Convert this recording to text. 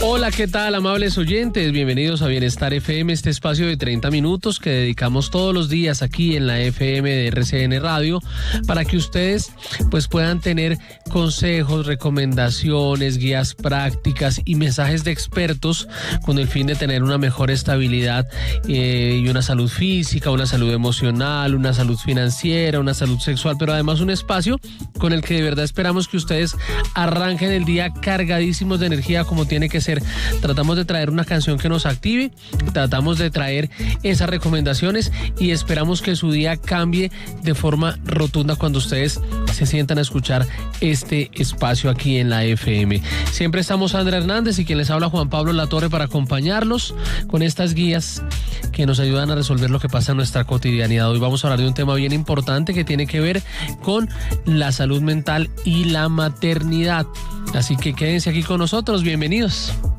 Hola, ¿qué tal, amables oyentes? Bienvenidos a Bienestar FM, este espacio de 30 minutos que dedicamos todos los días aquí en la FM de RCN Radio para que ustedes pues puedan tener consejos, recomendaciones, guías prácticas y mensajes de expertos con el fin de tener una mejor estabilidad y una salud física, una salud emocional, una salud financiera, una salud sexual, pero además un espacio con el que de verdad esperamos que ustedes arranquen el día cargadísimos de energía como tiene que ser. Tratamos de traer una canción que nos active, tratamos de traer esas recomendaciones y esperamos que su día cambie de forma rotunda cuando ustedes se sientan a escuchar este espacio aquí en la FM. Siempre estamos Sandra Hernández y quien les habla Juan Pablo Latorre para acompañarlos con estas guías que nos ayudan a resolver lo que pasa en nuestra cotidianidad. Hoy vamos a hablar de un tema bien importante que tiene que ver con la salud mental y la maternidad. Así que quédense aquí con nosotros, bienvenidos.